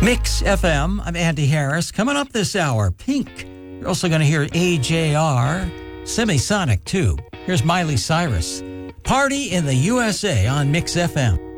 Mix FM, I'm Andy Harris. Coming up this hour, Pink. You're also going to hear AJR, Semisonic too. Here's Miley Cyrus. Party in the USA on Mix FM.